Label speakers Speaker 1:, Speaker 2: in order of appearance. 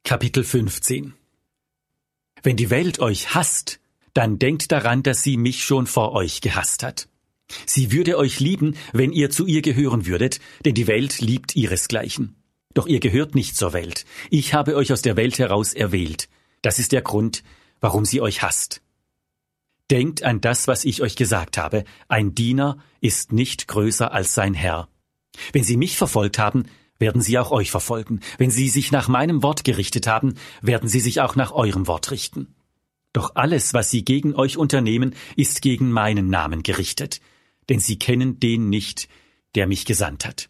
Speaker 1: Kapitel 15. Wenn die Welt euch hasst, dann denkt daran, dass sie mich schon vor euch gehasst hat. Sie würde euch lieben, wenn ihr zu ihr gehören würdet, denn die Welt liebt ihresgleichen. Doch ihr gehört nicht zur Welt. Ich habe euch aus der Welt heraus erwählt. Das ist der Grund, warum sie euch hasst. Denkt an das, was ich euch gesagt habe. Ein Diener ist nicht größer als sein Herr. Wenn sie mich verfolgt haben, werden sie auch euch verfolgen. Wenn sie sich nach meinem Wort gerichtet haben, werden sie sich auch nach eurem Wort richten. Doch alles, was sie gegen euch unternehmen, ist gegen meinen Namen gerichtet, denn sie kennen den nicht, der mich gesandt hat.